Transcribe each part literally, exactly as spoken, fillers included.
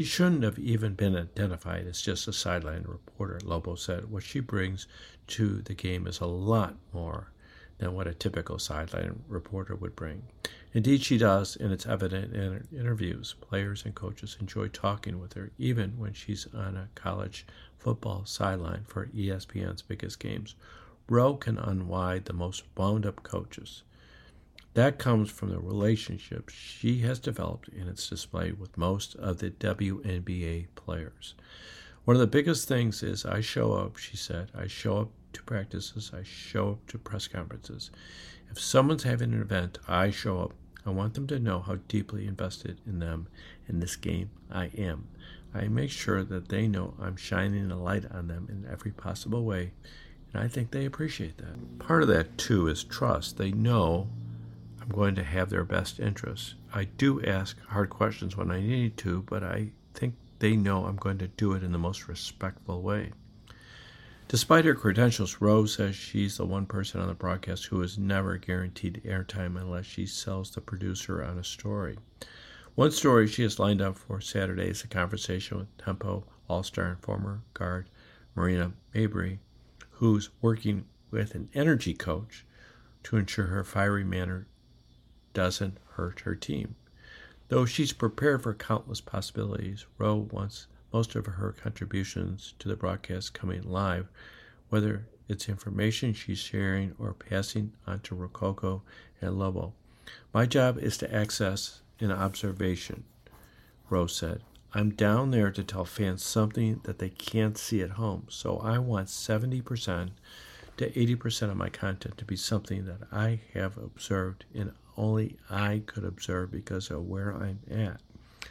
She shouldn't have even been identified as just a sideline reporter, Lobo said. What she brings to the game is a lot more than what a typical sideline reporter would bring. Indeed, she does, and it's evident in her interviews. Players and coaches enjoy talking with her, even when she's on a college football sideline for E S P N's biggest games. Rowe can unwind the most wound-up coaches. That comes from the relationship she has developed and it's displayed with most of the W N B A players. One of the biggest things is I show up, she said. I show up to practices. I show up to press conferences. If someone's having an event, I show up. I want them to know how deeply invested in them in this game I am. I make sure that they know I'm shining a light on them in every possible way, and I think they appreciate that. Part of that, too, is trust. They know I'm going to have their best interests. I do ask hard questions when I need to, but I think they know I'm going to do it in the most respectful way. Despite her credentials, Rowe says she's the one person on the broadcast who is never guaranteed airtime unless she sells the producer on a story. One story she has lined up for Saturday is a conversation with Tempo All-Star and former guard Marina Mabrey, who's working with an energy coach to ensure her fiery manner doesn't hurt her team. Though she's prepared for countless possibilities, Rowe wants most of her contributions to the broadcast coming live, whether it's information she's sharing or passing on to Rococo and Lobo. My job is to access an observation, Rowe said. I'm down there to tell fans something that they can't see at home, so I want seventy percent to eighty percent of my content to be something that I have observed and only I could observe because of where I'm at.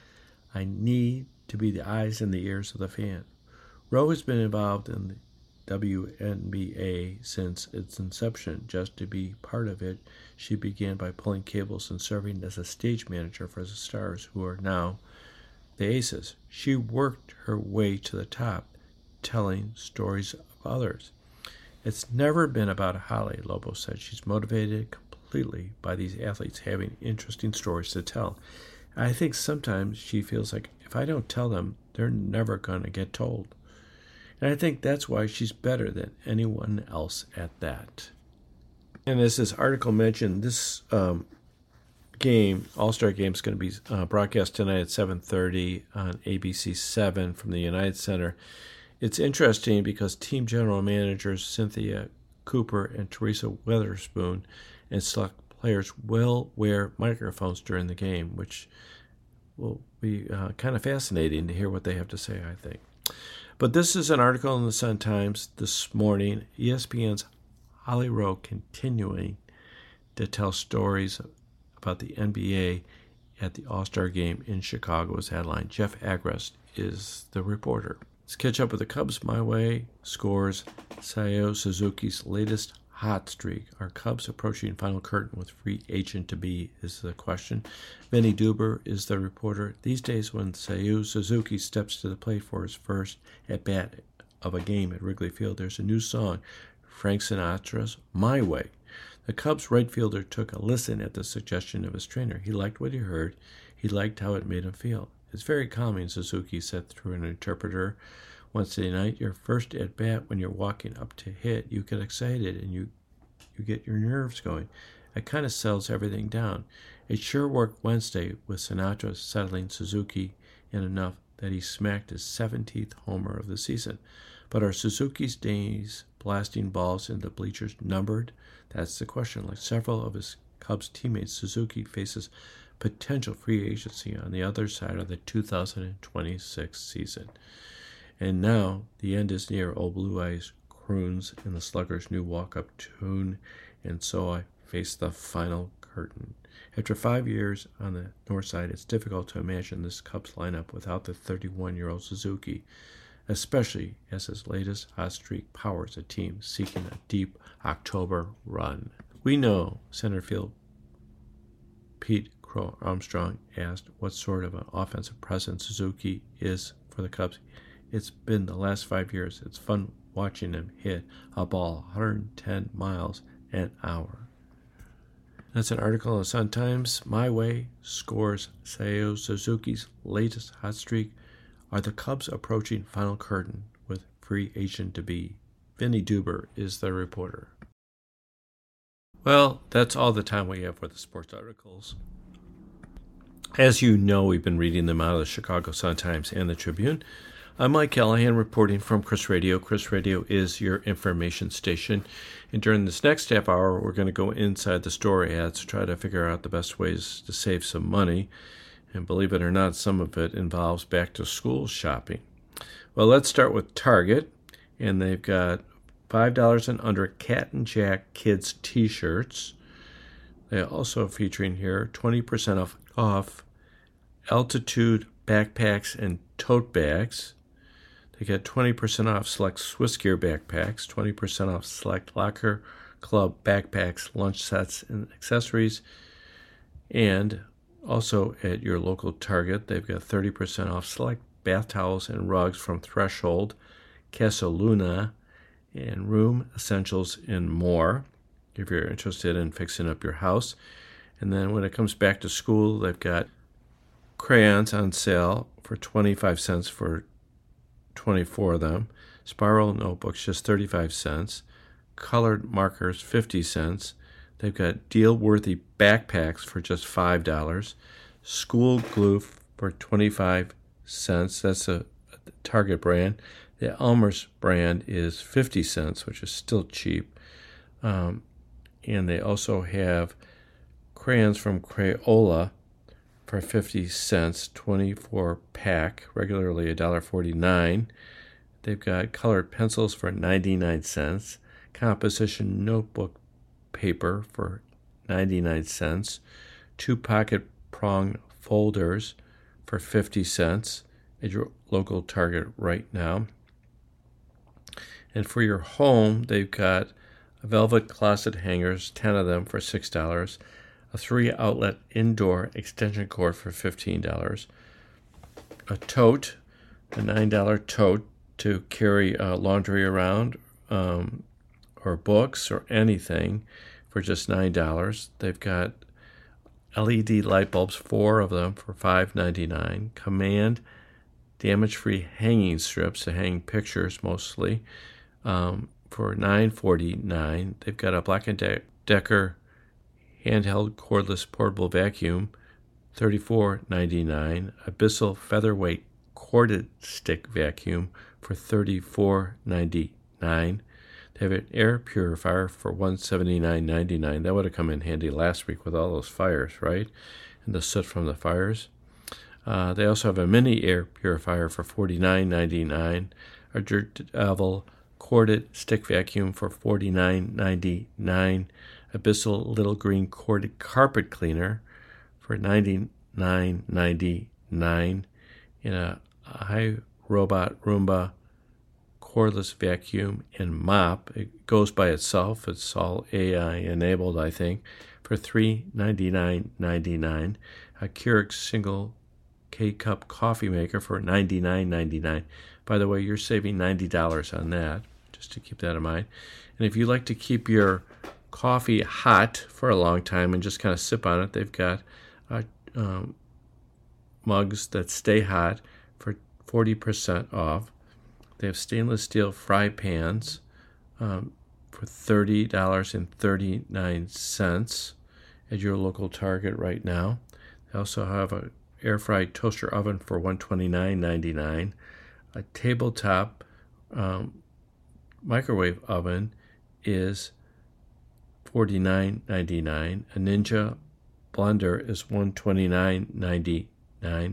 I need to be the eyes and the ears of the fan. Rowe has been involved in the W N B A since its inception. Just to be part of it, she began by pulling cables and serving as a stage manager for the Stars, who are now the Aces. She worked her way to the top, telling stories of others. It's never been about Holly, Lobo said. She's motivated completely by these athletes having interesting stories to tell. I think sometimes she feels like if I don't tell them, they're never going to get told. And I think that's why she's better than anyone else at that. And as this article mentioned, this um, game, All-Star Game, is going to be uh, broadcast tonight at seven thirty on A B C seven from the United Center. It's interesting because team general managers Cynthia Cooper and Teresa Witherspoon and select players will wear microphones during the game, which will be uh, kind of fascinating to hear what they have to say, I think. But this is an article in the Sun-Times this morning. E S P N's Holly Rowe continuing to tell stories about the N B A at the All-Star Game in Chicago is headline. Jeff Agrest is the reporter. Let's catch up with the Cubs. My way scores Seiya Suzuki's latest hot streak. Are Cubs approaching final curtain with free agent to be is the question. Vinny Duber is the reporter. These days when Seiya Suzuki steps to the plate for his first at-bat of a game at Wrigley Field, there's a new song, Frank Sinatra's My Way. The Cubs right fielder took a listen at the suggestion of his trainer. He liked what he heard. He liked how it made him feel. It's very calming, Suzuki said through an interpreter. Wednesday night, your first at-bat when you're walking up to hit, you get excited and you you get your nerves going. It kind of settles everything down. It sure worked Wednesday with Sinatra settling Suzuki in enough that he smacked his seventeenth homer of the season. But are Suzuki's days blasting balls into bleachers numbered? That's the question. Like several of his Cubs teammates, Suzuki faces potential free agency on the other side of the two thousand twenty-six season. And now the end is near. Old Blue Eyes croons in the Slugger's new walk-up tune, and so I face the final curtain. After five years on the north side, it's difficult to imagine this Cubs lineup without the thirty-one-year-old Suzuki, especially as his latest hot streak powers a team seeking a deep October run. We know center field Pete Crow Armstrong asked what sort of an offensive presence Suzuki is for the Cubs. It's been the last five years. It's fun watching him hit a ball one hundred ten miles an hour. That's an article in the Sun-Times. My Way scores Seiya Suzuki's latest hot streak Are the Cubs approaching final curtain with free agent-to-be? Vinny Duber is the reporter. Well, that's all the time we have for the sports articles. As you know, we've been reading them out of the Chicago Sun-Times and the Tribune. I'm Mike Callahan reporting from Chris Radio. Chris Radio is your information station. And during this next half hour, we're going to go inside the store ads to try to figure out the best ways to save some money. And believe it or not, some of it involves back-to-school shopping. Well, let's start with Target. And they've got five dollars and under Cat and Jack kids t-shirts. They're also featuring here twenty percent off, off Altitude backpacks and tote bags. They get twenty percent off select Swiss Gear backpacks, twenty percent off select Locker Club backpacks, lunch sets, and accessories. And also at your local Target, they've got thirty percent off select bath towels and rugs from Threshold, Casa Luna, and Room Essentials, and more, if you're interested in fixing up your house. And then when it comes back to school, they've got crayons on sale for twenty-five cents for twenty-four of them. Spiral notebooks, just thirty-five cents. Colored markers, fifty cents. They've got deal-worthy backpacks for just five dollars. School glue for twenty-five cents. That's a Target brand. The Elmer's brand is fifty cents, which is still cheap. Um, and they also have crayons from Crayola for fifty cents, twenty-four pack, regularly one dollar forty-nine. They've got colored pencils for ninety-nine cents, composition notebook paper for ninety-nine cents, two pocket prong folders for fifty cents at your local Target right now. And for your home, they've got velvet closet hangers, ten of them for six dollars, a three-outlet indoor extension cord for fifteen dollars, a tote, a nine dollar tote to carry uh, laundry around, um, or books or anything for just nine dollars. They've got L E D light bulbs, four of them for five ninety-nine. Command damage-free hanging strips to hang pictures mostly um, for nine forty-nine. They've got a Black and Decker handheld cordless portable vacuum, thirty-four ninety-nine. A Bissell featherweight corded stick vacuum for thirty-four ninety-nine. They have an air purifier for one seventy-nine ninety-nine. That would have come in handy last week with all those fires, right? And the soot from the fires. Uh, they also have a mini air purifier for forty-nine ninety-nine. A Dirt corded stick vacuum for forty-nine ninety-nine. A Bissell little green corded carpet cleaner for ninety-nine ninety-nine. And a iRobot Roomba cordless vacuum and mop. It goes by itself. It's all A I enabled, I think, for three ninety-nine ninety-nine. A Keurig single K-cup coffee maker for ninety-nine ninety-nine. By the way, you're saving ninety dollars on that, just to keep that in mind. And if you like to keep your coffee hot for a long time and just kind of sip on it, they've got uh, um, mugs that stay hot for forty percent off. They have stainless steel fry pans um, for thirty dollars and thirty-nine cents at your local Target right now. They also have a air fried toaster oven for one twenty-nine ninety-nine. A tabletop um, microwave oven is forty-nine ninety-nine. A Ninja blender is one twenty-nine ninety-nine.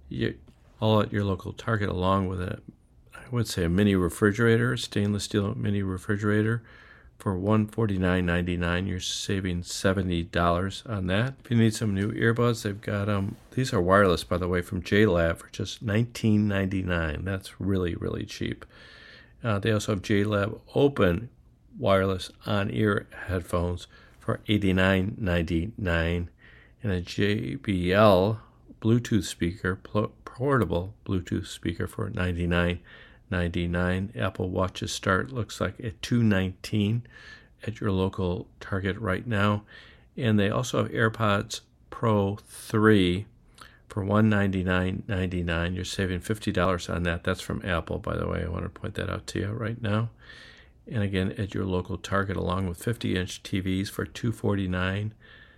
All at your local Target, along with a, I would say, a mini refrigerator, stainless steel mini refrigerator for one forty-nine ninety-nine. You're saving seventy dollars on that. If you need some new earbuds, they've got them. Um, these are wireless, by the way, from J-Lab for just nineteen ninety-nine. That's really, really cheap. Uh, they also have J-Lab Open wireless on-ear headphones for eighty-nine ninety-nine, and a J B L Bluetooth speaker, portable Bluetooth speaker for ninety-nine ninety-nine. Apple Watches start, looks like, at two nineteen at your local Target right now. And they also have AirPods Pro three for one ninety-nine ninety-nine. You're saving fifty dollars on that. That's from Apple, by the way. I want to point that out to you right now. And again, at your local Target, along with fifty-inch T Vs for two forty-nine.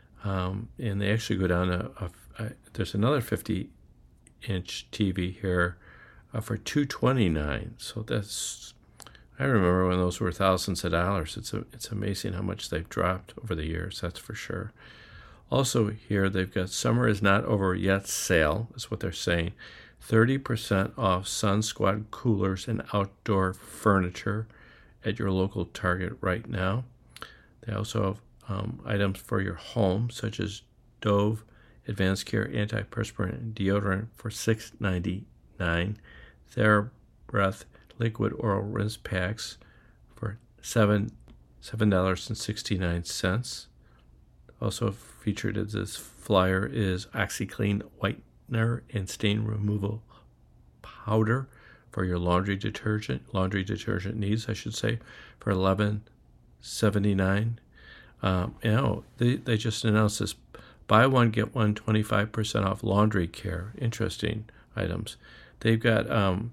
Um, and they actually go down to, a, a, there's another fifty-inch T V here uh, for two twenty-nine. So that's, I remember when those were thousands of dollars. It's a, it's amazing how much they've dropped over the years, that's for sure. Also here, they've got Summer Is Not Over Yet sale, is what they're saying. thirty percent off Sun Squad coolers and outdoor furniture at your local Target right now. They also have um, items for your home, such as Dove Advanced Care Antiperspirant Deodorant for six ninety-nine, TheraBreath Liquid Oral Rinse Packs for seven dollars and sixty-nine cents. Also featured in this flyer is OxyClean Whitener and Stain Removal Powder for your laundry detergent, laundry detergent needs, I should say, for eleven seventy-nine. Um, you know, they, they just announced this buy one, get one twenty-five percent off laundry care. Interesting items. They've got, um,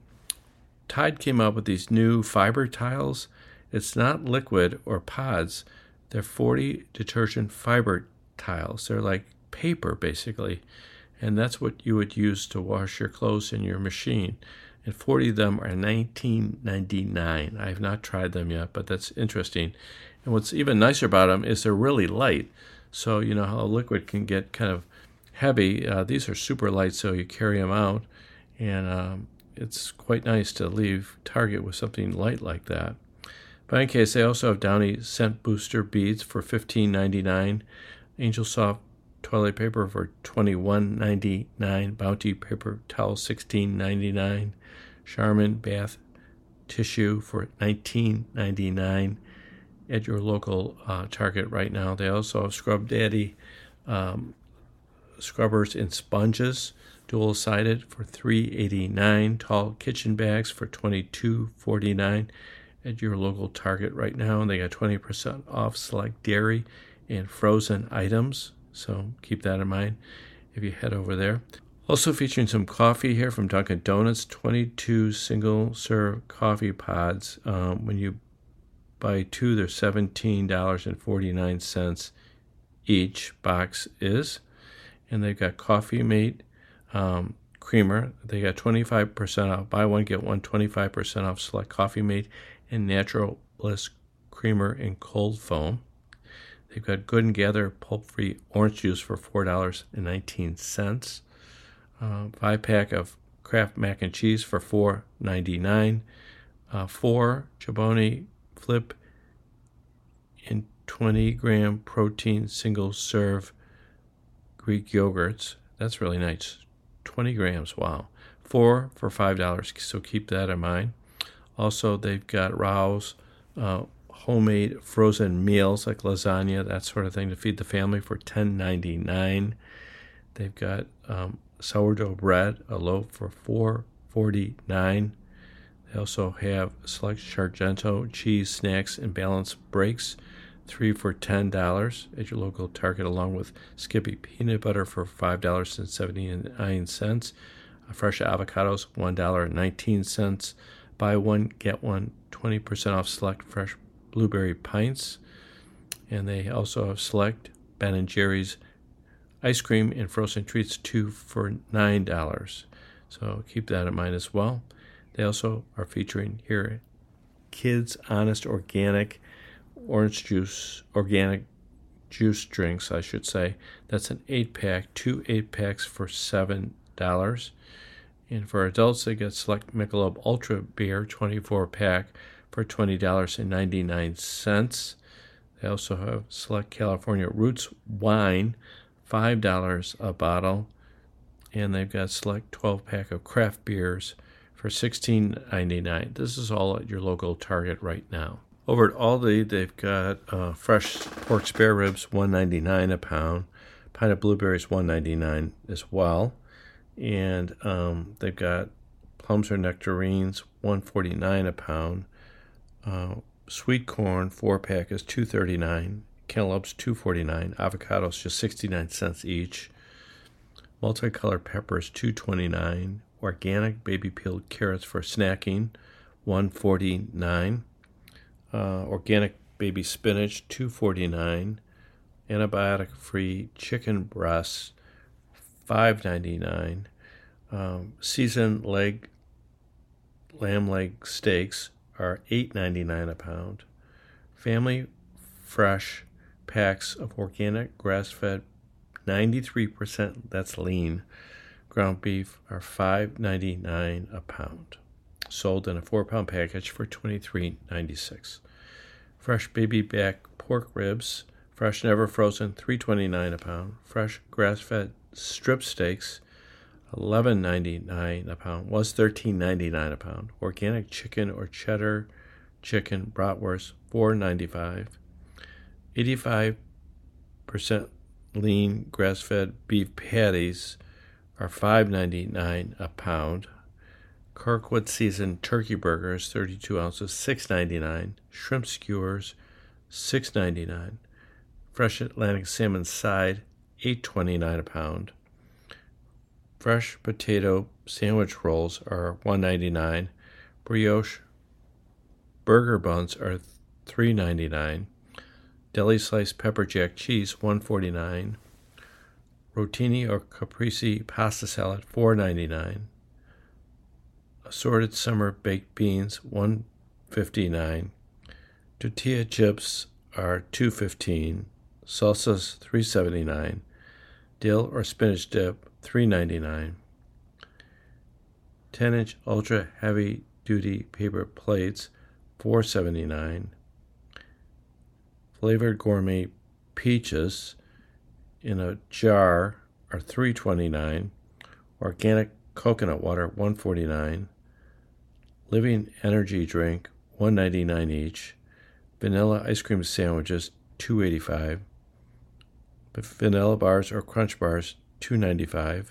Tide came up with these new fiber tiles. It's not liquid or pods. They're forty detergent fiber tiles. They're like paper, basically. And that's what you would use to wash your clothes in your machine. And forty of them are nineteen ninety-nine. I have not tried them yet, but that's interesting. And what's even nicer about them is they're really light. So you know how liquid can get kind of heavy. Uh, these are super light, so you carry them out. And um, it's quite nice to leave Target with something light like that. But in any case, they also have Downy Scent Booster Beads for fifteen ninety-nine. Angel Soft Toilet Paper for twenty-one ninety-nine. Bounty Paper Towel sixteen ninety-nine. Charmin Bath Tissue for nineteen ninety-nine at your local uh, Target right now. They also have Scrub Daddy um, Scrubbers in Sponges, dual-sided for three eighty-nine. Tall kitchen bags for twenty-two forty-nine at your local Target right now. And they got twenty percent off select dairy and frozen items. So keep that in mind if you head over there. Also featuring some coffee here from Dunkin' Donuts, twenty-two single-serve coffee pods. Um, when you buy two, they're seventeen dollars and forty-nine cents each box is. And they've got Coffee Mate um, creamer. They got twenty-five percent off. Buy one, get one, twenty-five percent off select Coffee Mate and Natural Bliss creamer in cold foam. They've got Good and Gather pulp-free orange juice for four dollars and nineteen cents. Uh, five pack of Kraft mac and cheese for four ninety-nine. Uh, four Chobani Flip in twenty gram protein single serve Greek yogurts. That's really nice. twenty grams. Wow. Four for five dollars. So keep that in mind. Also, they've got Rao's uh, homemade frozen meals like lasagna, that sort of thing, to feed the family for ten ninety-nine. They've got um, sourdough bread, a loaf for four forty-nine. They also have select Sargento cheese snacks and balance breaks, three for ten dollars at your local Target, along with Skippy peanut butter for five dollars and seventy-nine cents. Fresh avocados, one dollar and nineteen cents. Buy one, get one, twenty percent off select fresh blueberry pints. And they also have select Ben and Jerry's ice cream and frozen treats, two for nine dollars. So keep that in mind as well. They also are featuring here Kids Honest Organic Orange Juice, organic juice drinks, I should say. That's an eight-pack, two eight-packs for seven dollars. And for adults, they get select Michelob Ultra Beer, twenty-four pack for twenty dollars and ninety-nine cents. They also have select California Roots Wine, five dollars a bottle. And they've got select twelve-pack of craft beers for sixteen ninety-nine. This is all at your local Target right now. Over at Aldi, they've got uh, fresh pork spare ribs, one ninety-nine a pound. Pint of blueberries, one ninety-nine as well. And um, they've got plums or nectarines, one forty-nine a pound. Uh, sweet corn, four pack is two thirty-nine. Cantaloupes, two forty-nine. Avocados, just sixty-nine cents each. Multicolored peppers, two twenty-nine. Organic baby peeled carrots for snacking, one forty-nine. Uh, organic baby spinach, two forty-nine. Antibiotic-free chicken breasts, five ninety-nine. Um, seasoned leg, lamb leg steaks are eight ninety-nine a pound. Family fresh packs of organic grass-fed ninety-three percent, that's lean, ground beef are five ninety-nine a pound. Sold in a four-pound package for twenty-three ninety-six. Fresh baby back pork ribs, fresh never frozen, three twenty-nine a pound. Fresh grass-fed strip steaks, eleven ninety-nine a pound. Was thirteen ninety-nine a pound. Organic chicken or cheddar chicken bratwurst, four ninety-five. eighty-five percent lean grass-fed beef patties are five ninety-nine a pound. Kirkwood seasoned turkey burgers, thirty-two ounces, six ninety-nine. Shrimp skewers, six ninety-nine. Fresh Atlantic salmon side, eight twenty-nine a pound. Fresh potato sandwich rolls are one ninety-nine. Brioche burger buns are three ninety-nine. Deli sliced pepper jack cheese, one forty-nine. Rotini or caprese pasta salad, four ninety-nine. Assorted summer baked beans, one fifty-nine. Tortilla chips are two fifteen. Salsas, three seventy-nine. Dill or spinach dip, three ninety-nine. ten inch ultra heavy duty paper plates, four seventy-nine. Flavored gourmet peaches in a jar are three twenty-nine. Organic coconut water, one forty-nine. Living energy drink, one ninety-nine each. Vanilla ice cream sandwiches, two eighty-five. Vanilla bars or crunch bars, two ninety-five.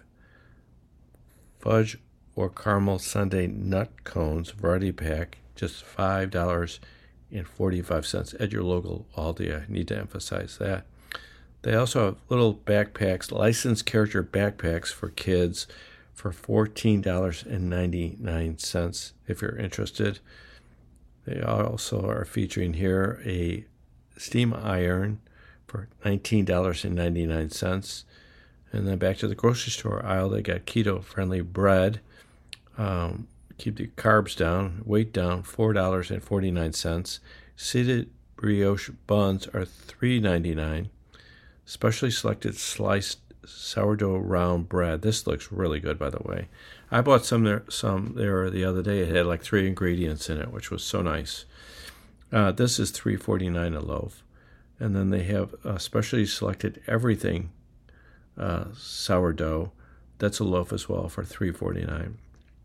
Fudge or caramel sundae nut cones variety pack, just five dollars and forty-five cents at your local Aldi. I need to emphasize that. They also have little backpacks, licensed character backpacks for kids for fourteen dollars and ninety-nine cents if you're interested. They also are featuring here a steam iron for nineteen dollars and ninety-nine cents. And then back to the grocery store aisle, they got keto-friendly bread. Um, keep the carbs down, weight down, four dollars and forty-nine cents. Seeded brioche buns are three ninety-nine. Specially selected sliced sourdough round bread. This looks really good, by the way. I bought some there, some there the other day. It had like three ingredients in it, which was so nice. Uh, this is three forty-nine a loaf. And then they have uh, specially selected everything uh, sourdough. That's a loaf as well for three forty-nine.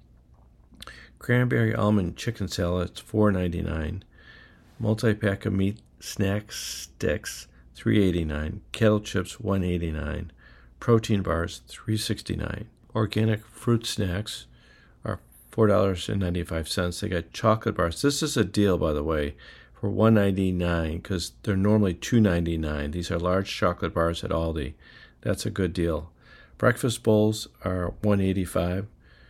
Cranberry almond chicken salad, it's four ninety-nine. Multi-pack of meat snack sticks, three eighty-nine. Kettle chips, one eighty-nine. Protein bars, three sixty-nine. Organic fruit snacks are four dollars and ninety-five cents. They got chocolate bars. This is a deal, by the way, for one ninety-nine because they're normally two ninety-nine. These are large chocolate bars at Aldi. That's a good deal. Breakfast bowls are one eighty-five.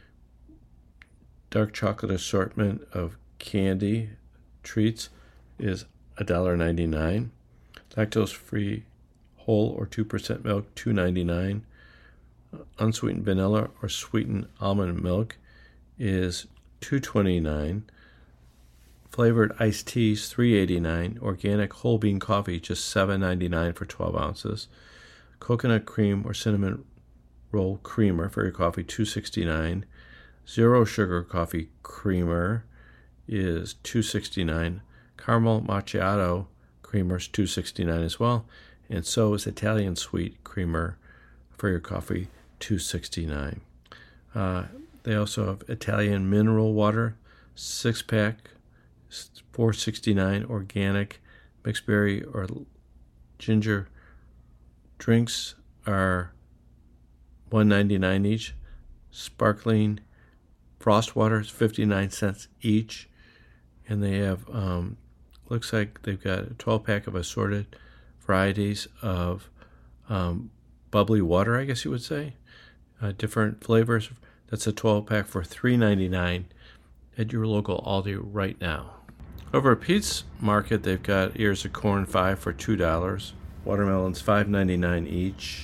Dark chocolate assortment of candy treats is one ninety-nine. Lactose-free whole or two percent milk, two ninety-nine. Unsweetened vanilla or sweetened almond milk is two twenty-nine. Flavored iced teas, three eighty-nine. Organic whole bean coffee, just seven ninety-nine for twelve ounces. Coconut cream or cinnamon roll creamer for your coffee, two sixty-nine. Zero sugar coffee creamer is two sixty-nine. Caramel macchiato creamer is two sixty-nine as well. And so is Italian sweet creamer for your coffee, two sixty-nine. Uh, they also have Italian mineral water, six pack, four sixty-nine. Organic mixed berry or ginger drinks are one ninety-nine each. Sparkling frost water is fifty-nine cents each. And they have, um, looks like they've got a twelve pack of assorted varieties of um, bubbly water, I guess you would say. uh, different flavors. That's a twelve pack for three ninety-nine at your local Aldi right now. Over at Pete's Market, they've got ears of corn five for two dollars. Watermelons five ninety-nine each.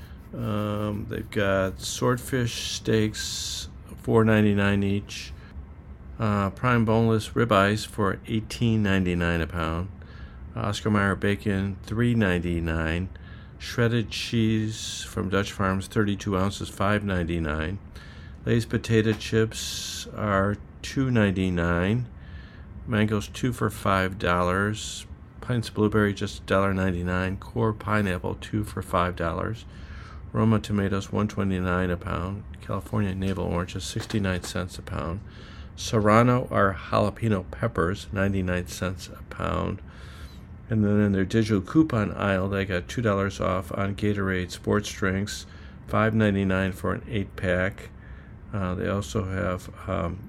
Um, they've got swordfish steaks four ninety-nine each. Uh, prime boneless ribeyes for eighteen ninety-nine a pound. Oscar Mayer bacon three ninety-nine. Shredded cheese from Dutch Farms thirty-two ounces five ninety-nine. Lay's potato chips are two ninety-nine. Mangoes two for five dollars. Pints blueberry just one ninety-nine. Core pineapple two for five dollars. Roma tomatoes one twenty-nine a pound. California navel oranges sixty-nine cents a pound. Serrano or jalapeno peppers ninety-nine cents a pound. And then in their digital coupon aisle, they got two dollars off on Gatorade sports drinks, five ninety-nine for an eight pack. Uh, they also have um,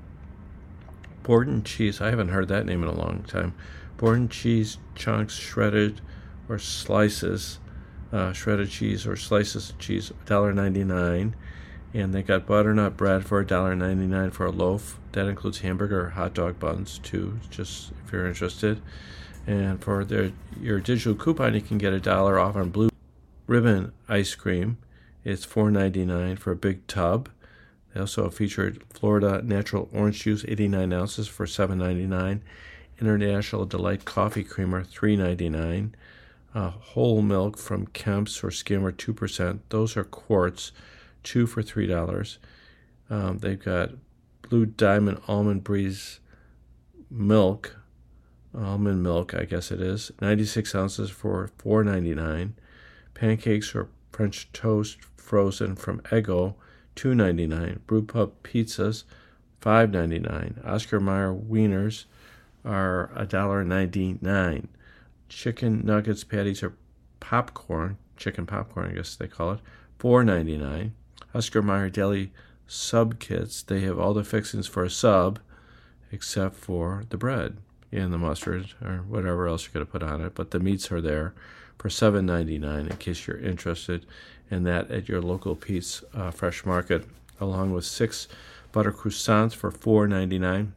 Borden cheese. I haven't heard that name in a long time. Borden cheese chunks shredded or slices, uh, shredded cheese or slices of cheese, one ninety-nine. And they got butternut bread for one ninety-nine for a loaf. That includes hamburger or hot dog buns too, just if you're interested. And for their your digital coupon, you can get a dollar off on Blue Ribbon ice cream. It's four ninety-nine for a big tub. They also featured Florida Natural Orange Juice, eighty-nine ounces for seven ninety-nine. International Delight Coffee Creamer, three ninety-nine. Uh, whole milk from Kemp's or Skimmer, two percent. Those are quarts, two for three dollars. Um, they've got Blue Diamond Almond Breeze milk, almond milk, I guess it is, ninety-six ounces for four ninety-nine. Pancakes or French toast frozen from Eggo, two ninety-nine. Brewpub pizzas, five ninety-nine. Oscar Mayer wieners are one ninety-nine. Chicken nuggets patties or popcorn, chicken popcorn, I guess they call it, four ninety-nine. Oscar Mayer deli sub kits, they have all the fixings for a sub except for the bread and the mustard or whatever else you're going to put on it, but the meats are there for seven ninety-nine in case you're interested in that at your local Pete's uh, Fresh Market, along with six butter croissants for four ninety-nine.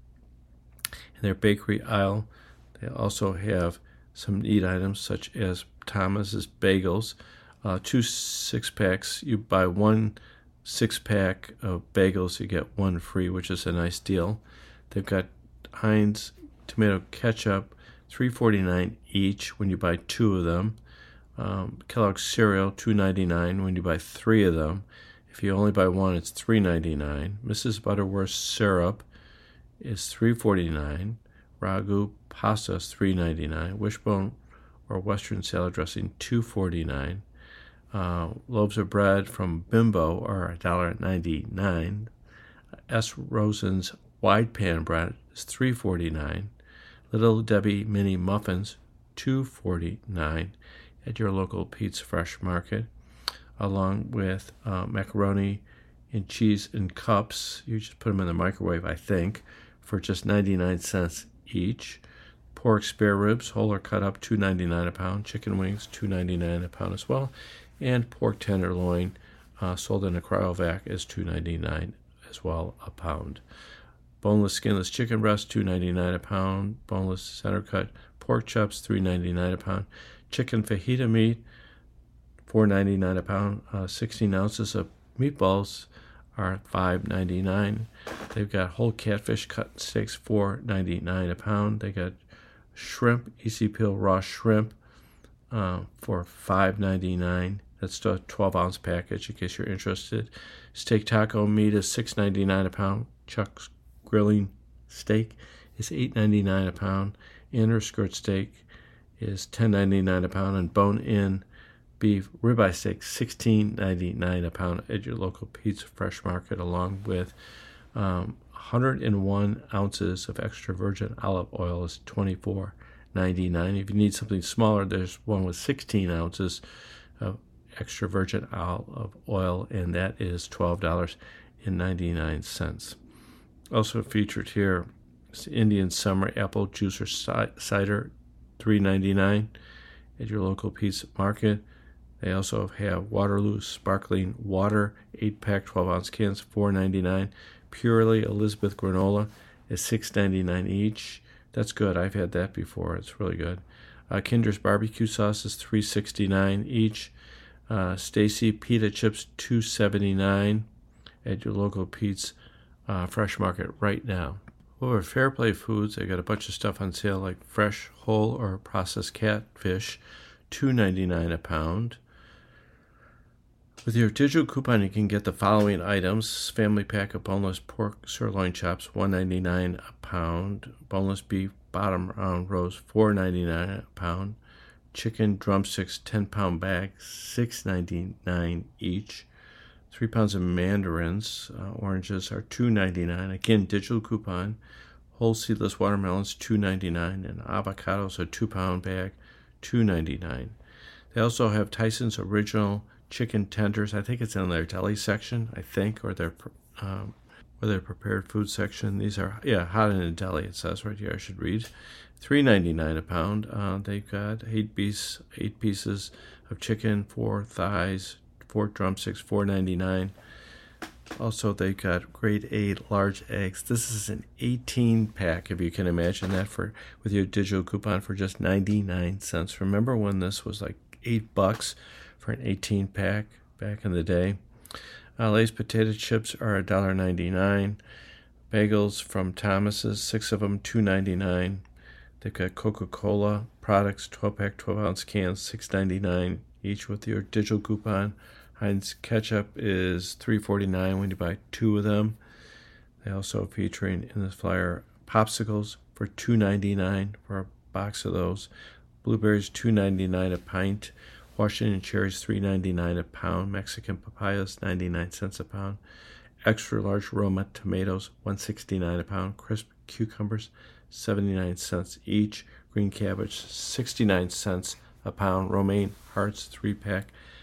In their bakery aisle, they also have some neat items such as Thomas's bagels, uh, two six packs. You buy one six pack of bagels, you get one free, which is a nice deal. They've got Heinz tomato ketchup, three forty-nine each when you buy two of them. Um, Kellogg's cereal, two ninety-nine when you buy three of them. If you only buy one, it's three ninety-nine. Missus Butterworth syrup is three forty-nine. Ragu pasta is three ninety-nine. Wishbone or Western salad dressing, two forty-nine. Uh, loaves of bread from Bimbo are one ninety-nine. S. Rosen's wide pan bread is three forty-nine. Little Debbie mini muffins, two forty-nine at your local Pete's Fresh Market, along with uh, macaroni and cheese in cups. You just put them in the microwave, I think, for just ninety-nine cents each. Pork spare ribs, whole or cut up, two ninety-nine a pound. Chicken wings, two ninety-nine a pound as well. And pork tenderloin, uh, sold in a cryovac, is two ninety-nine as well a pound. Boneless, skinless chicken breast, two ninety-nine a pound. Boneless center cut pork chops, three ninety-nine a pound. Chicken fajita meat, four ninety-nine a pound. Uh, sixteen ounces of meatballs are five ninety-nine. They've got whole catfish cut steaks, four ninety-nine a pound. They got shrimp, easy peel raw shrimp, uh, for five ninety-nine. That's a twelve ounce package in case you're interested. Steak taco meat is six ninety-nine a pound. Chuck's grilling steak is eight ninety-nine a pound. Inner skirt steak is ten ninety-nine a pound, and bone-in beef ribeye steak sixteen ninety-nine a pound at your local Pete's Fresh Market, along with um, one hundred one ounces of extra virgin olive oil is twenty-four ninety-nine. If you need something smaller, there's one with sixteen ounces of extra virgin olive oil, and that is twelve ninety-nine. Also featured here is Indian Summer Apple Juice or Cider, three ninety-nine at your local Pete's Market. They also have Waterloo Sparkling Water, eight pack, twelve ounce cans, four ninety-nine. Purely Elizabeth granola is six ninety-nine each. That's good. I've had that before. It's really good. Uh, Kinder's barbecue sauce is three sixty-nine each. Uh, Stacy pita chips two seventy-nine at your local Pete's uh, Fresh Market right now. Over at Fair Play Foods, they got a bunch of stuff on sale like fresh, whole, or processed catfish, two ninety-nine a pound. With your digital coupon, you can get the following items: family pack of boneless pork sirloin chops, one ninety-nine a pound; boneless beef bottom round roast, four ninety-nine a pound; chicken drumsticks, ten pound bag, six ninety-nine each; three pounds of mandarins, uh, oranges are two ninety-nine. Again, digital coupon. Whole seedless watermelons, two ninety-nine, and avocados, a two pound bag, two ninety-nine. They also have Tyson's Original Chicken Tenders. I think it's in their deli section, I think, or their um, or their prepared food section. These are, yeah, hot in a deli, it says right here. I should read. three ninety-nine a pound. Uh, they've got eight, piece, eight pieces of chicken, four thighs, four drumsticks, four ninety-nine. Also, they've got grade A large eggs. This is an eighteen pack, if you can imagine that, for with your digital coupon for just ninety-nine cents. Remember when this was like eight bucks for an eighteen pack back in the day? Uh, Lay's potato chips are one dollar ninety-nine. Bagels from Thomas's, six of them, two ninety-nine. They've got Coca-Cola products, twelve pack, twelve ounce cans, six ninety-nine each with your digital coupon. Heinz ketchup is three forty-nine when you buy two of them. They also featuring in this flyer popsicles for two ninety-nine for a box of those. Blueberries two ninety-nine a pint. Washington cherries three ninety-nine a pound. Mexican papayas ninety-nine cents a pound. Extra large Roma tomatoes one sixty-nine a pound. Crisp cucumbers seventy-nine cents each. Green cabbage sixty-nine cents a pound. Romaine hearts three pack.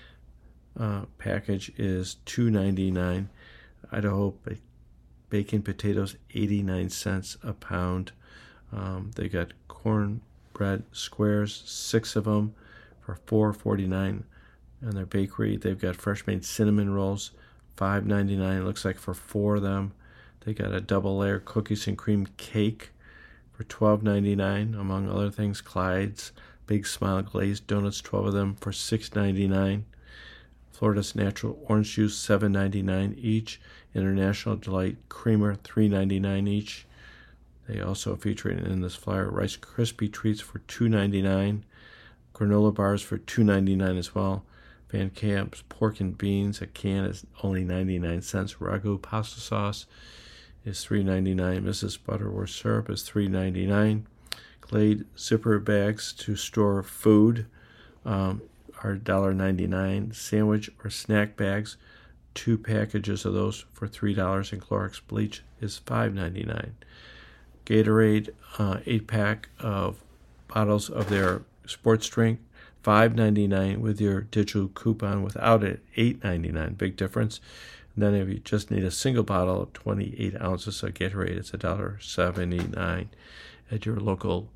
Uh, package is two ninety-nine. Idaho ba- bacon potatoes eighty-nine cents a pound. Um, they got cornbread squares, six of them for four forty-nine. And their bakery, they've got fresh made cinnamon rolls, five ninety-nine. It looks like for four of them. They got a double layer cookies and cream cake for twelve ninety-nine. Among other things, Clyde's Big Smile glazed donuts, twelve of them for six ninety-nine. Florida's Natural Orange Juice, seven ninety-nine each. International Delight Creamer, three ninety-nine each. They also feature in this flyer Rice Krispie Treats for two ninety-nine. Granola bars for two ninety-nine as well. Van Camp's Pork and Beans, a can is only ninety-nine cents. Ragu pasta sauce is three ninety-nine. Missus Butterworth syrup is three ninety-nine. Glade zipper bags to store food um, are one ninety-nine. Sandwich or snack bags, two packages of those for three dollars, and Clorox bleach is five ninety-nine. Gatorade, uh, eight pack of bottles of their sports drink, five ninety-nine with your digital coupon. Without it, eight ninety-nine. Big difference. And then if you just need a single bottle of twenty-eight ounces of Gatorade, it's one seventy-nine at your local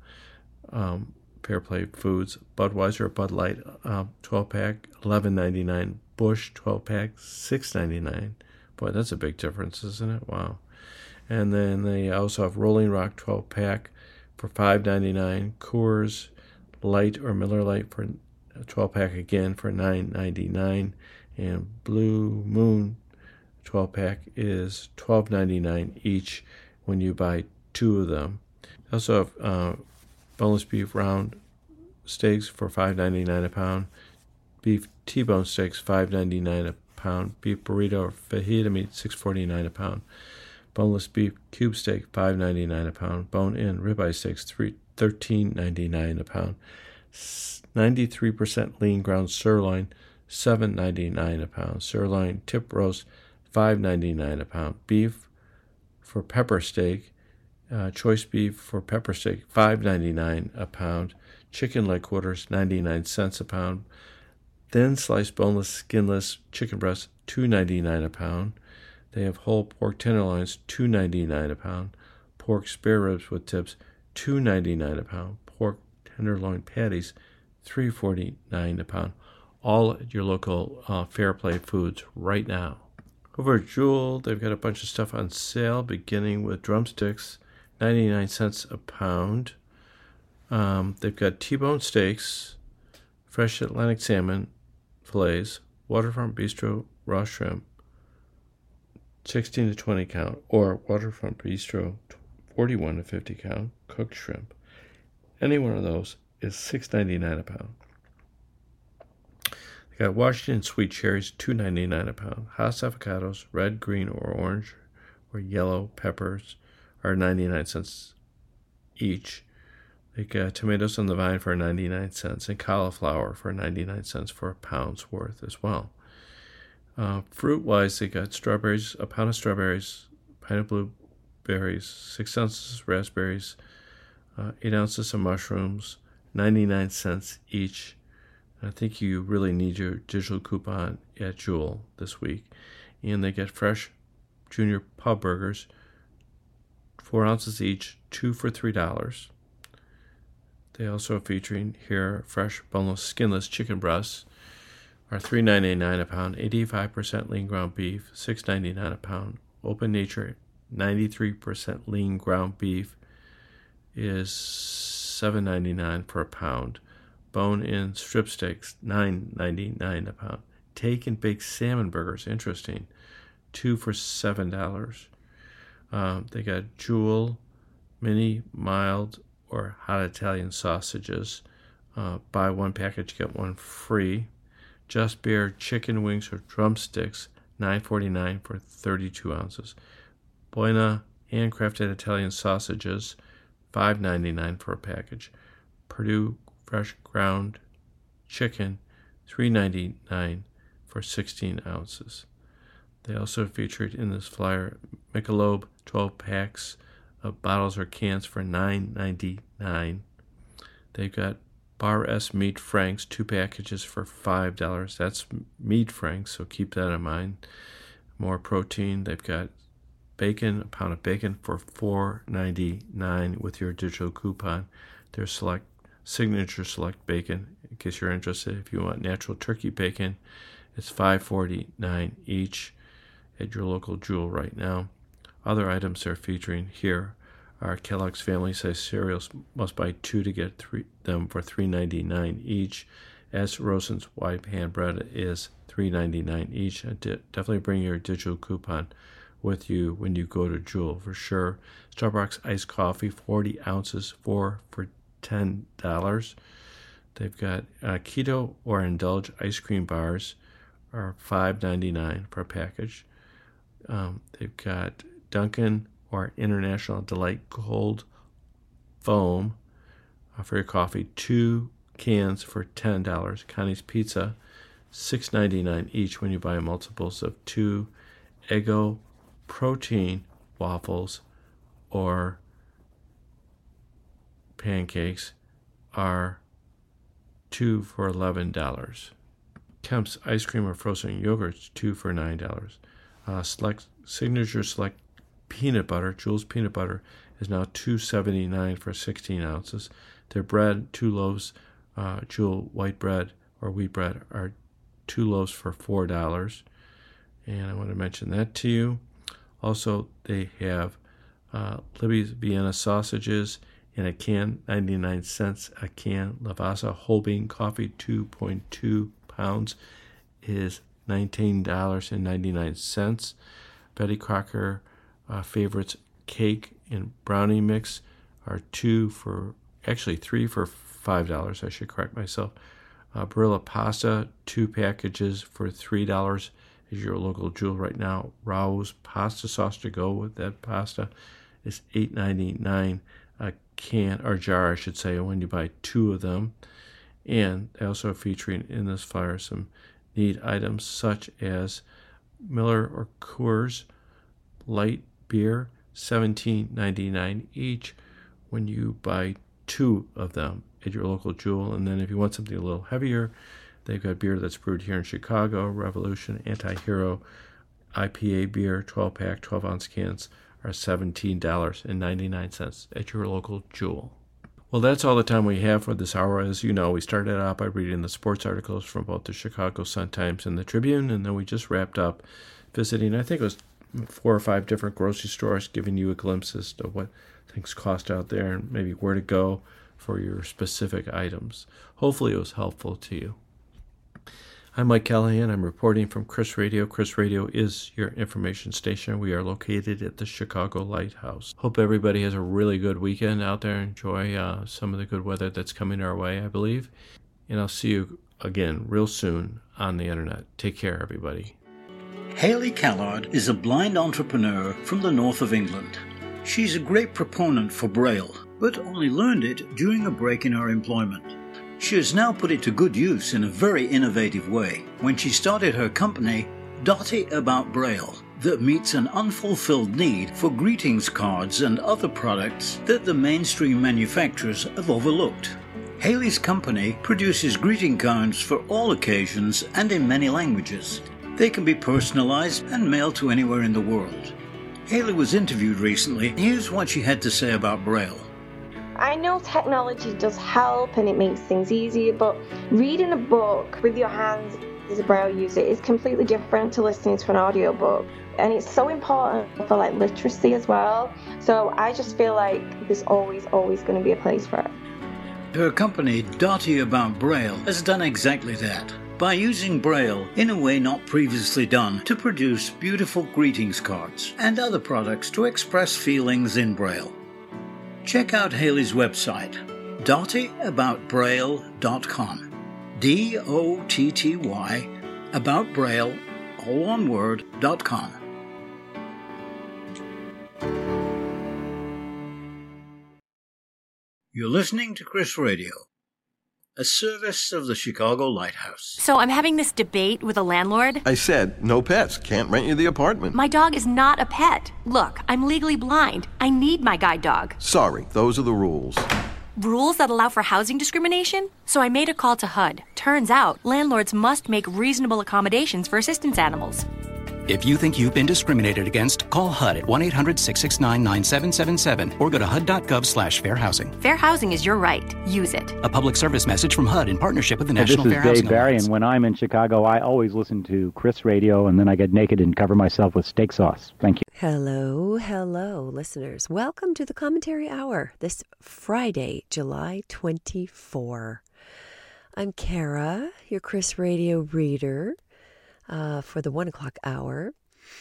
um, Fair Play Foods. Budweiser, Bud Light, uh, twelve pack, eleven ninety-nine. Busch, twelve pack, six ninety-nine. Boy, that's a big difference, isn't it? Wow. And then they also have Rolling Rock, twelve pack for five ninety-nine. Coors Light or Miller Lite for twelve pack again for nine ninety-nine. And Blue Moon twelve pack is twelve ninety-nine each when you buy two of them. They also have uh, boneless beef round steaks for five ninety-nine a pound. Beef T-bone steaks five ninety-nine a pound. Beef burrito or fajita meat six forty-nine a pound. Boneless beef cube steak five ninety-nine a pound. Bone-in ribeye steaks thirteen ninety-nine a pound. ninety-three percent lean ground sirloin seven ninety-nine a pound. Sirloin tip roast five ninety-nine a pound. Beef for pepper steak, uh, choice beef for pepper steak five ninety-nine a pound. Chicken leg quarters ninety-nine cents a pound. Thin sliced boneless skinless chicken breast two ninety-nine a pound. They have whole pork tenderloins two ninety-nine a pound. Pork spare ribs with tips two ninety-nine a pound. Pork tenderloin patties three forty-nine a pound. all at your local uh, Fair Play Foods right now. Over at Jewel, they've got a bunch of stuff on sale, beginning with drumsticks, ninety-nine cents a pound. Um, they've got T-bone steaks, fresh Atlantic salmon fillets, Waterfront Bistro raw shrimp, sixteen to twenty count, or Waterfront Bistro forty-one to fifty count cooked shrimp. Any one of those is six ninety-nine a pound. They got Washington sweet cherries, two ninety-nine a pound. Hass avocados, red, green, or orange, or yellow peppers are ninety-nine cents each. They got tomatoes on the vine for ninety-nine cents and cauliflower for ninety-nine cents for a pound's worth as well. Uh, fruit-wise, they got strawberries, a pound of strawberries, a pint of blueberries, six ounces of raspberries, uh, eight ounces of mushrooms, ninety-nine cents each. I think you really need your digital coupon at Jewel this week. And they get fresh junior pub burgers, four ounces each, two for three dollars. They also are featuring here fresh, boneless, skinless chicken breasts are three ninety-nine a pound, eighty-five percent lean ground beef, six ninety-nine a pound. Open Nature, ninety-three percent lean ground beef is seven ninety-nine per pound. Bone-in strip steaks, nine ninety-nine a pound. Take and bake salmon burgers, interesting, two for seven dollars. Um, they got Jewel mini, mild, or hot Italian sausages. Uh, buy one package, get one free. Just Bear chicken wings or drumsticks, nine forty-nine for thirty-two ounces. Buona handcrafted Italian sausages, five ninety-nine for a package. Purdue fresh ground chicken, three ninety-nine for sixteen ounces. They also featured in this flyer Michelob twelve packs of bottles or cans for nine ninety-nine. They've got Bar S Meat Franks, two packages for five dollars. That's meat franks, so keep that in mind. More protein. They've got bacon, a pound of bacon for four ninety-nine with your digital coupon. Their select signature select bacon, in case you're interested. If you want natural turkey bacon, it's five forty-nine each at your local Jewel right now. Other items they're featuring here are Kellogg's family size cereals. Must buy two to get three them for three ninety-nine each. As Rosen's white pan bread is three ninety-nine each. Definitely bring your digital coupon with you when you go to Jewel for sure. Starbucks iced coffee, forty ounces, four for ten dollars. They've got uh, keto or indulge ice cream bars are five ninety-nine per package. Um, they've got Dunkin' or International Delight Cold Foam uh, for your coffee, two cans for ten dollars. Connie's Pizza, six ninety-nine each when you buy multiples of two. Eggo protein waffles or pancakes are two for eleven dollars. Kemp's ice cream or frozen yogurts, two for nine dollars. Uh, select Signature Select peanut butter, Jewel's peanut butter, is now two seventy-nine for sixteen ounces. Their bread, two loaves, uh, Jewel white bread or wheat bread, are two loaves for four dollars. And I want to mention that to you. Also, they have uh, Libby's Vienna sausages in a can, ninety-nine cents a can. Lavazza whole bean coffee, two point two pounds, is nineteen dollars and ninety-nine cents. Betty Crocker uh, favorites cake and brownie mix are two for, actually three for five dollars. I should correct myself. Uh, Barilla pasta, two packages for three dollars is your local Jewel right now. Rao's pasta sauce to go with that pasta is eight ninety-nine a can, or jar I should say, when you buy two of them. And they also are featuring in this flyer some neat items such as Miller or Coors light beer, seventeen ninety-nine each when you buy two of them at your local Jewel. And then if you want something a little heavier, they've got beer that's brewed here in Chicago, Revolution, Anti-Hero, I P A beer, twelve pack, twelve ounce cans are seventeen dollars and ninety-nine cents at your local Jewel. Well, that's all the time we have for this hour. As you know, we started out by reading the sports articles from both the Chicago Sun-Times and the Tribune, and then we just wrapped up visiting, I think it was four or five different grocery stores, giving you a glimpse as to what things cost out there and maybe where to go for your specific items. Hopefully it was helpful to you. I'm Mike Callahan. I'm reporting from Chris Radio. Chris Radio is your information station. We are located at the Chicago Lighthouse. Hope everybody has a really good weekend out there. Enjoy uh, some of the good weather that's coming our way, I believe. And I'll see you again real soon on the internet. Take care, everybody. Hayley Callard is a blind entrepreneur from the north of England. She's a great proponent for Braille, but only learned it during a break in her employment. She has now put it to good use in a very innovative way when she started her company, Dotty About Braille, that meets an unfulfilled need for greetings cards and other products that the mainstream manufacturers have overlooked. Hayley's company produces greeting cards for all occasions and in many languages. They can be personalized and mailed to anywhere in the world. Hayley was interviewed recently. Here's what she had to say about Braille. I know technology does help and it makes things easier, but reading a book with your hands as a Braille user is completely different to listening to an audiobook. And it's so important for like literacy as well. So I just feel like there's always, always going to be a place for it. Her company, Dotty About Braille, has done exactly that by using Braille in a way not previously done to produce beautiful greetings cards and other products to express feelings in Braille. Check out Hayley's website, dotty about braille dot com. D O T T Y, about Braille, all one word, dot com. You're listening to Chris Radio, a service of the Chicago Lighthouse. So I'm having this debate with a landlord. I said, no pets. Can't rent you the apartment. My dog is not a pet. Look, I'm legally blind. I need my guide dog. Sorry, those are the rules. Rules that allow for housing discrimination? So I made a call to H U D. Turns out, landlords must make reasonable accommodations for assistance animals. If you think you've been discriminated against, call H U D at one eight hundred six six nine nine seven seven seven or go to H U D dot gov slash fair housing. Fair housing is your right. Use it. A public service message from H U D in partnership with the Well, National Fair Housing This is Dave Barry, Alliance. and when I'm in Chicago, I always listen to Chris Radio, and then I get naked and cover myself with steak sauce. Thank you. Hello, hello, listeners. Welcome to the Commentary Hour this Friday, July twenty-fourth. I'm Kara, your Chris Radio reader uh, for the one o'clock hour.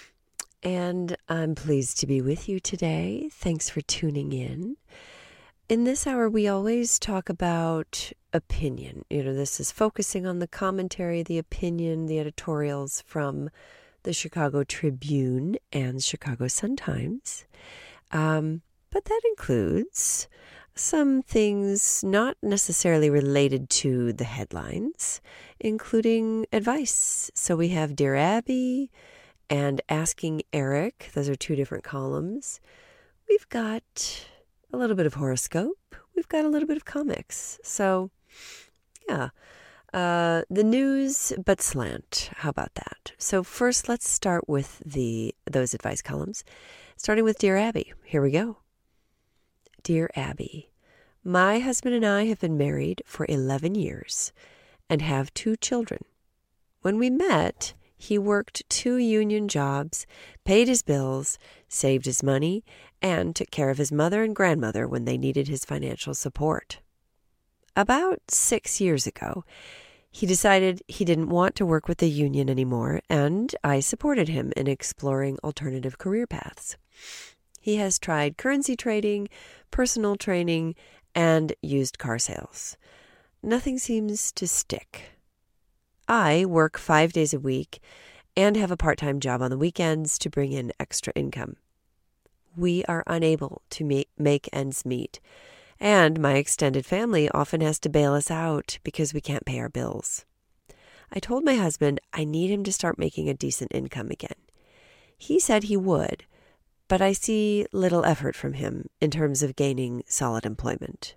And I'm pleased to be with you today. Thanks for tuning in. In this hour, we always talk about opinion. You know, this is focusing on the commentary, the opinion, the editorials from the Chicago Tribune and Chicago Sun-Times. Um, but that includes some things not necessarily related to the headlines, including advice. So we have Dear Abby and Asking Eric. Those are two different columns. We've got a little bit of horoscope. We've got a little bit of comics. So, yeah. Uh, the news, but slant. How about that? So first, let's start with the those advice columns, starting with Dear Abby. Here we go. Dear Abby, my husband and I have been married for eleven years and have two children. When we met, he worked two union jobs, paid his bills, saved his money, and took care of his mother and grandmother when they needed his financial support. About six years ago, he decided he didn't want to work with the union anymore, and I supported him in exploring alternative career paths. He has tried currency trading, personal training, and used car sales. Nothing seems to stick. I work five days a week and have a part-time job on the weekends to bring in extra income. We are unable to make, make ends meet, and my extended family often has to bail us out because we can't pay our bills. I told my husband I need him to start making a decent income again. He said he would, but I see little effort from him in terms of gaining solid employment.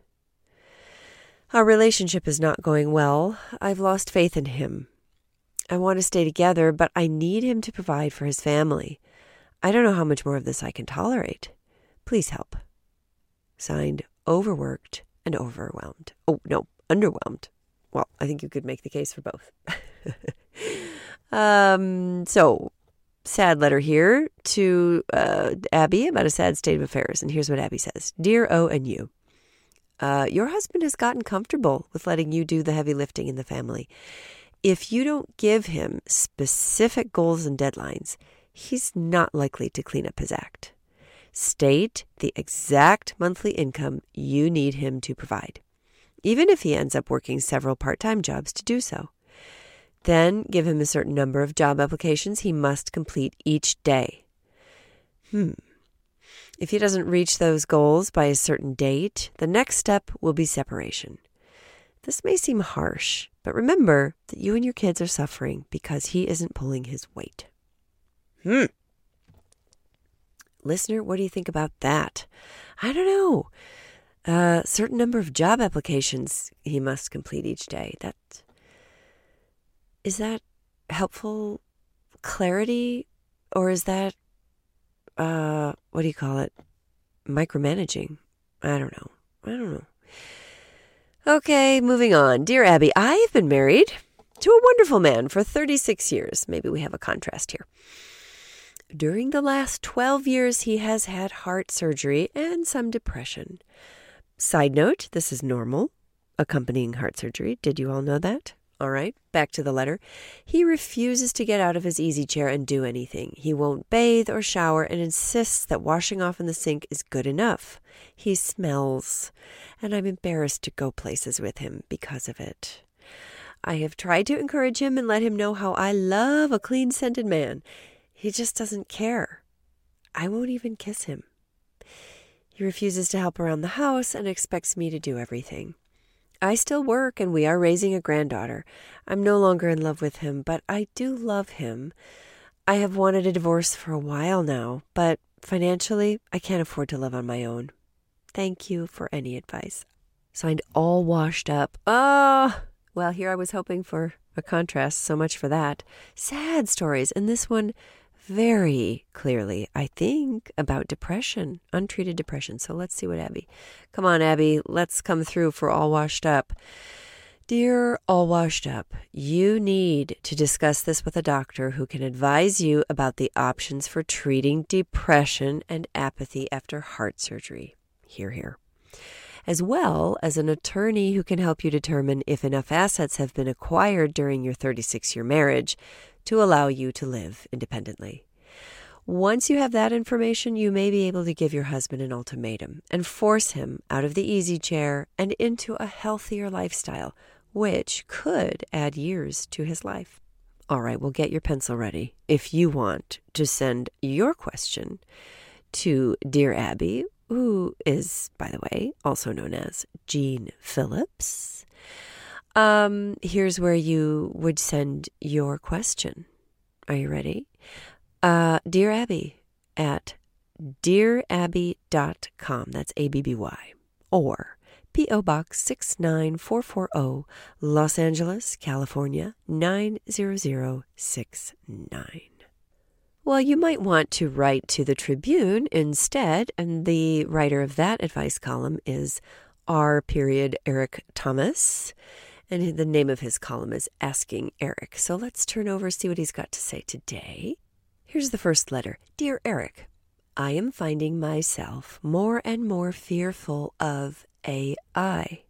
Our relationship is not going well. I've lost faith in him. I want to stay together, but I need him to provide for his family. I don't know how much more of this I can tolerate. Please help. Signed, Overworked and overwhelmed. Oh, no, underwhelmed. Well, I think you could make the case for both. um, so, sad letter here to uh, Abby about a sad state of affairs. And here's what Abby says. Dear O and you, uh, your husband has gotten comfortable with letting you do the heavy lifting in the family. If you don't give him specific goals and deadlines, he's not likely to clean up his act. State the exact monthly income you need him to provide, even if he ends up working several part-time jobs to do so. Then give him a certain number of job applications he must complete each day. Hmm. If he doesn't reach those goals by a certain date, the next step will be separation. This may seem harsh, but remember that you and your kids are suffering because he isn't pulling his weight. Hmm. Listener, what do you think about that? I don't know. A certain number of job applications he must complete each day. That, is that helpful clarity, or is that, uh, what do you call it? Micromanaging? I don't know. I don't know. Okay, moving on. Dear Abby, I've been married to a wonderful man for thirty-six years. Maybe we have a contrast here. During the last twelve years, he has had heart surgery and some depression. Side note, this is normal, accompanying heart surgery. Did you all know that? All right, back to the letter. He refuses to get out of his easy chair and do anything. He won't bathe or shower and insists that washing off in the sink is good enough. He smells, and I'm embarrassed to go places with him because of it. I have tried to encourage him and let him know how I love a clean-scented man. He just doesn't care. I won't even kiss him. He refuses to help around the house and expects me to do everything. I still work and we are raising a granddaughter. I'm no longer in love with him, but I do love him. I have wanted a divorce for a while now, but financially, I can't afford to live on my own. Thank you for any advice. Signed, All Washed Up. Oh, well, here I was hoping for a contrast. So much for that. Sad stories. And this one, very clearly, I think, about depression, untreated depression. So let's see what Abby. Come on, Abby, let's come through for All Washed Up. Dear All Washed Up, you need to discuss this with a doctor who can advise you about the options for treating depression and apathy after heart surgery. Hear, hear. As well as an attorney who can help you determine if enough assets have been acquired during your thirty-six-year marriage to allow you to live independently. Once you have that information, you may be able to give your husband an ultimatum and force him out of the easy chair and into a healthier lifestyle, which could add years to his life. All right, well, get your pencil ready if you want to send your question to Dear Abby, who is, by the way, also known as Jean Phillips. Um, here's where you would send your question. Are you ready? Uh, Dear Abby at dear abby dot com. That's A B B Y. Or P O Box six nine four four zero, Los Angeles, California, nine zero zero six nine. Well, you might want to write to the Tribune instead, and the writer of that advice column is R. Period Eric Thomas. And the name of his column is Asking Eric. So let's turn over, see what he's got to say today. Here's the first letter. Dear Eric, I am finding myself more and more fearful of A I.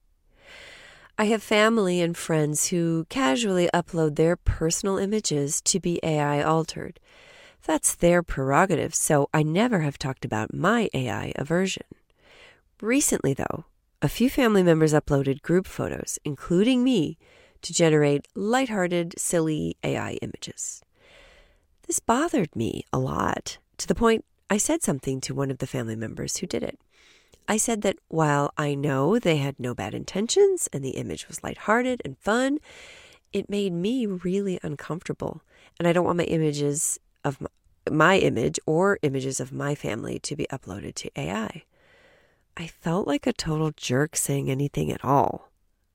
I have family and friends who casually upload their personal images to be A I altered. That's their prerogative, so I never have talked about my A I aversion. Recently, though, a few family members uploaded group photos, including me, to generate lighthearted, silly A I images. This bothered me a lot, to the point I said something to one of the family members who did it. I said that while I know they had no bad intentions and the image was lighthearted and fun, it made me really uncomfortable, and I don't want my images of my, my image or images of my family to be uploaded to A I. I felt like a total jerk saying anything at all.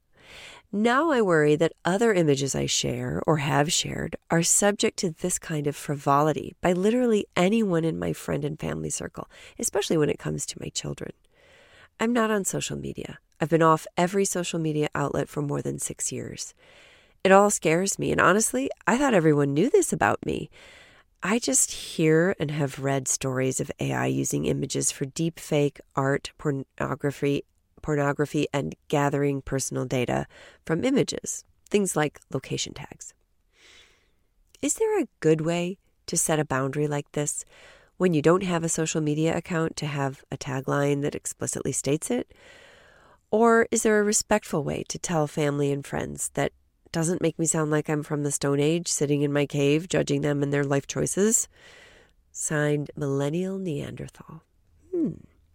Now I worry that other images I share or have shared are subject to this kind of frivolity by literally anyone in my friend and family circle, especially when it comes to my children. I'm not on social media. I've been off every social media outlet for more than six years. It all scares me, and honestly, I thought everyone knew this about me. I just hear and have read stories of A I using images for deep fake art, pornography, pornography, and gathering personal data from images, things like location tags. Is there a good way to set a boundary like this when you don't have a social media account to have a tagline that explicitly states it? Or is there a respectful way to tell family and friends that doesn't make me sound like I'm from the Stone Age, sitting in my cave, judging them and their life choices? Signed, Millennial Neanderthal. Hmm.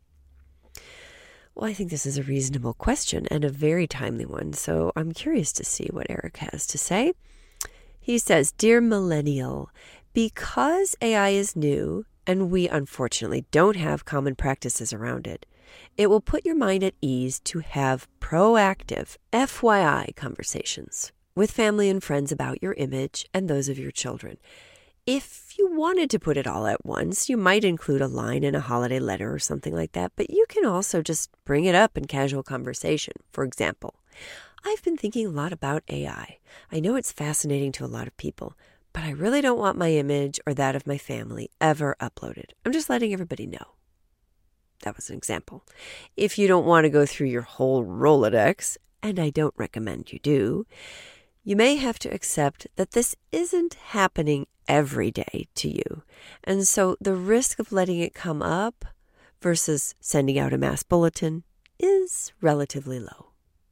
Well, I think this is a reasonable question and a very timely one, so I'm curious to see what Eric has to say. He says, Dear Millennial, because A I is new and we unfortunately don't have common practices around it, it will put your mind at ease to have proactive F Y I conversations with family and friends about your image and those of your children. If you wanted to put it all at once, you might include a line in a holiday letter or something like that, but you can also just bring it up in casual conversation. For example, I've been thinking a lot about A I. I know it's fascinating to a lot of people, but I really don't want my image or that of my family ever uploaded. I'm just letting everybody know. That was an example. If you don't want to go through your whole Rolodex, and I don't recommend you do, you may have to accept that this isn't happening every day to you. And so the risk of letting it come up versus sending out a mass bulletin is relatively low.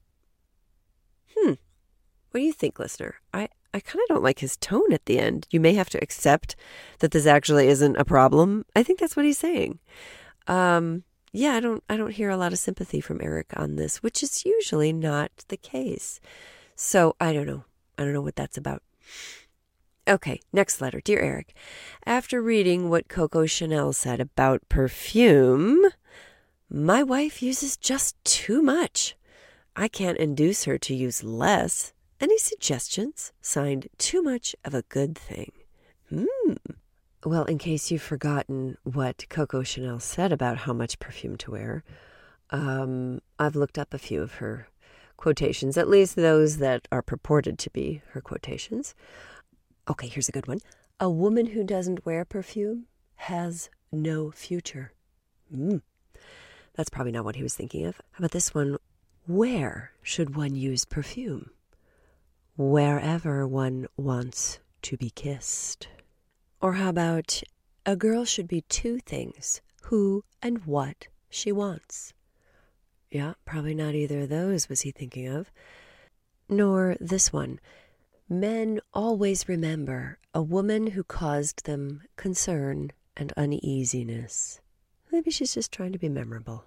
Hmm. What do you think, listener? I, I kind of don't like his tone at the end. You may have to accept that this actually isn't a problem. I think that's what he's saying. Um, yeah, I don't I don't hear a lot of sympathy from Eric on this, which is usually not the case. So I don't know. I don't know what that's about. Okay, next letter. Dear Eric, after reading what Coco Chanel said about perfume, my wife uses just too much. I can't induce her to use less. Any suggestions? Signed, Too Much of a Good Thing. Hmm. Well, in case you've forgotten what Coco Chanel said about how much perfume to wear, um, I've looked up a few of her quotations, at least those that are purported to be her quotations. Okay, here's a good one. A woman who doesn't wear perfume has no future. Mm. That's probably not what he was thinking of. How about this one? Where should one use perfume? Wherever one wants to be kissed. Or how about, a girl should be two things, who and what she wants. Yeah, probably not either of those was he thinking of. Nor this one. Men always remember a woman who caused them concern and uneasiness. Maybe she's just trying to be memorable.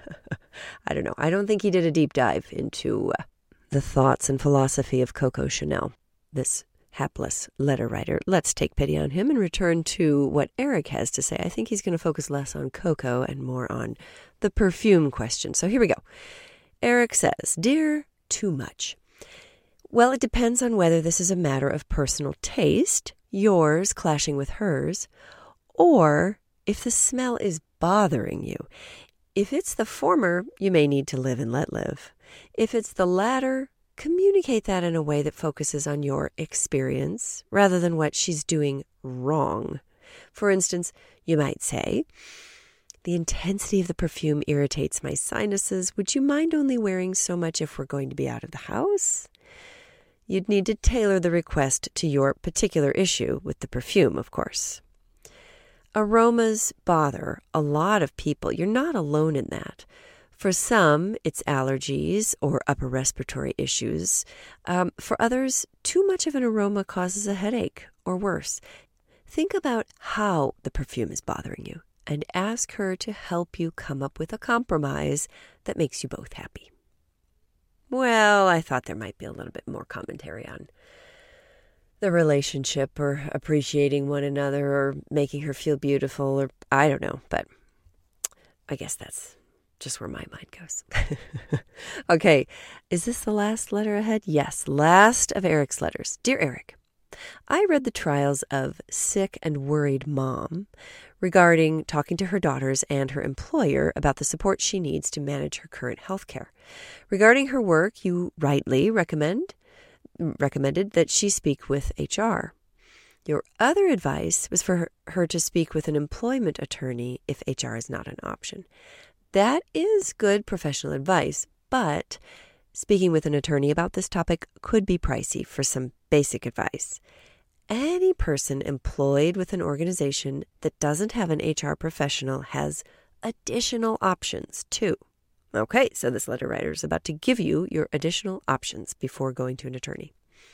I don't know. I don't think he did a deep dive into uh, the thoughts and philosophy of Coco Chanel, this hapless letter writer. Let's take pity on him and return to what Eric has to say. I think he's going to focus less on Coco and more on the perfume question. So here we go. Eric says, Dear Too Much. Well, it depends on whether this is a matter of personal taste, yours clashing with hers, or if the smell is bothering you. If it's the former, you may need to live and let live. If it's the latter, communicate that in a way that focuses on your experience rather than what she's doing wrong. For instance, you might say, the intensity of the perfume irritates my sinuses. Would you mind only wearing so much if we're going to be out of the house? You'd need to tailor the request to your particular issue with the perfume, of course. Aromas bother a lot of people. You're not alone in that. For some, it's allergies or upper respiratory issues. Um, for others, too much of an aroma causes a headache or worse. Think about how the perfume is bothering you and ask her to help you come up with a compromise that makes you both happy. Well, I thought there might be a little bit more commentary on the relationship or appreciating one another or making her feel beautiful or I don't know, but I guess that's just where my mind goes. Okay, is this the last letter ahead? Yes, last of Eric's letters. Dear Eric, I read The Trials of Sick and Worried Mom, regarding talking to her daughters and her employer about the support she needs to manage her current health care. Regarding her work, you rightly recommend recommended that she speak with H R. Your other advice was for her, her to speak with an employment attorney if H R is not an option. That is good professional advice, but speaking with an attorney about this topic could be pricey for some basic advice. Any person employed with an organization that doesn't have an H R professional has additional options too. Okay, so this letter writer is about to give you your additional options before going to an attorney.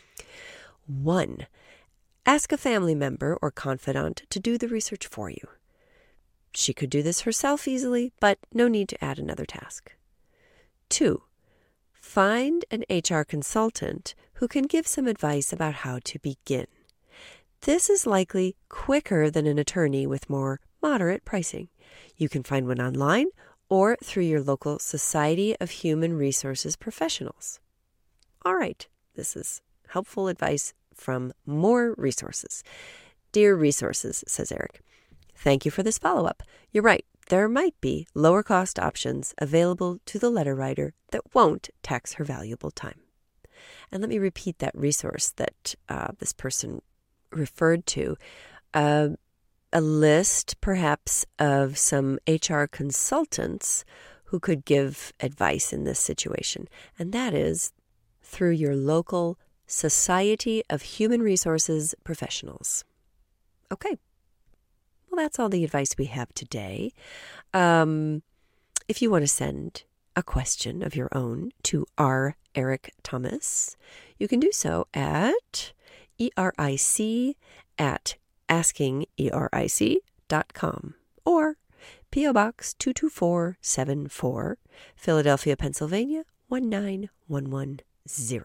One, ask a family member or confidant to do the research for you. She could do this herself easily, but no need to add another task. Two, find an H R consultant who can give some advice about how to begin. This is likely quicker than an attorney with more moderate pricing. You can find one online or through your local Society of Human Resources professionals. All right, this is helpful advice from More Resources. Dear Resources, says Eric, thank you for this follow-up. You're right, there might be lower-cost options available to the letter writer that won't tax her valuable time. And let me repeat that resource that uh, this person referred to. Uh, a list, perhaps, of some H R consultants who could give advice in this situation. And that is through your local Society of Human Resources professionals. Okay. Well, that's all the advice we have today. Um, if you want to send a question of your own to R. Eric Thomas, you can do so at eric at asking eric dot com or P O Box two two four seven four, Philadelphia, Pennsylvania one nine one one zero.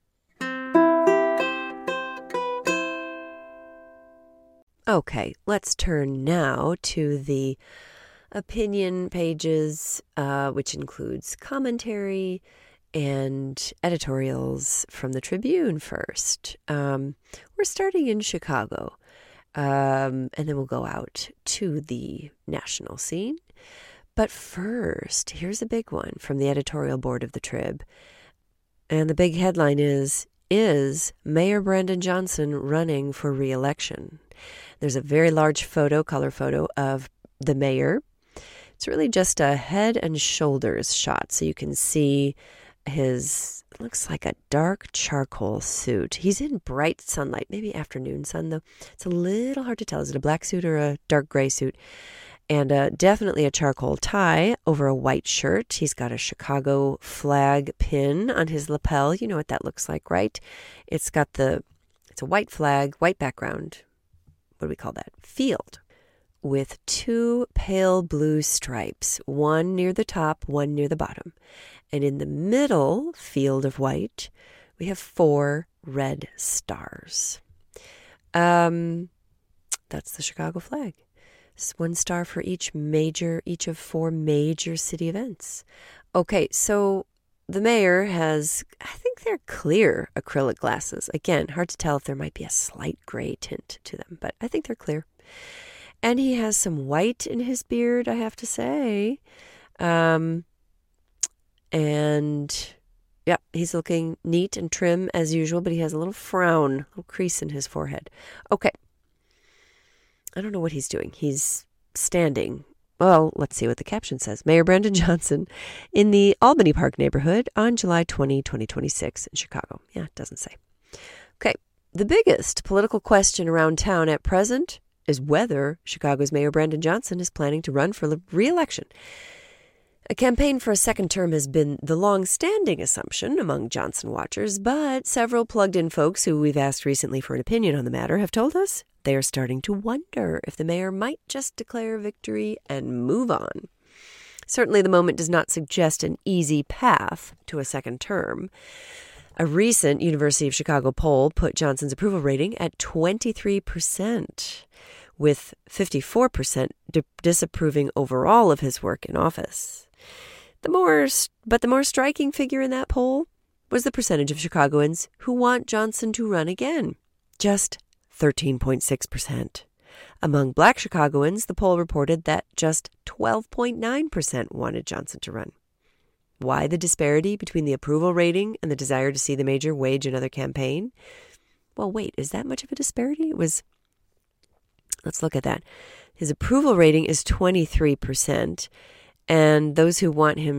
Okay, let's turn now to the opinion pages, uh, which includes commentary and editorials from the Tribune first. Um, we're starting in Chicago, um, and then we'll go out to the national scene. But first, here's a big one from the editorial board of the Trib. And the big headline is, Is Mayor Brandon Johnson running for re-election? There's a very large photo, color photo of the mayor. It's really just a head and shoulders shot, so you can see his, looks like a dark charcoal suit. He's in bright sunlight, maybe afternoon sun, though. It's a little hard to tell. Is it a black suit or a dark gray suit? And uh, definitely a charcoal tie over a white shirt. He's got a Chicago flag pin on his lapel. You know what that looks like, right? It's got the, it's a white flag, white background. What do we call that? Field. With two pale blue stripes, one near the top, one near the bottom. And in the middle field of white, we have four red stars. Um, that's the Chicago flag. It's one star for each major, each of four major city events. Okay, so the mayor has, I think they're clear acrylic glasses. Again, hard to tell if there might be a slight gray tint to them, but I think they're clear. And he has some white in his beard, I have to say. Um, and, yeah, he's looking neat and trim as usual, but he has a little frown, a little crease in his forehead. Okay. I don't know what he's doing. He's standing. Well, let's see what the caption says. Mayor Brandon Johnson in the Albany Park neighborhood on July twentieth, twenty twenty-six in Chicago. Yeah, it doesn't say. Okay. The biggest political question around town at present is whether Chicago's Mayor Brandon Johnson is planning to run for re-election. A campaign for a second term has been the long-standing assumption among Johnson watchers, but several plugged-in folks who we've asked recently for an opinion on the matter have told us they are starting to wonder if the mayor might just declare victory and move on. Certainly the moment does not suggest an easy path to a second term. A recent University of Chicago poll put Johnson's approval rating at twenty-three percent, with fifty-four percent di- disapproving overall of his work in office. The more, but the more striking figure in that poll was the percentage of Chicagoans who want Johnson to run again. Just thirteen point six percent. Among Black Chicagoans, the poll reported that just twelve point nine percent wanted Johnson to run. Why the disparity between the approval rating and the desire to see the major wage another campaign? Well, wait, is that much of a disparity? It was, let's look at that. His approval rating is twenty-three percent, and those who want him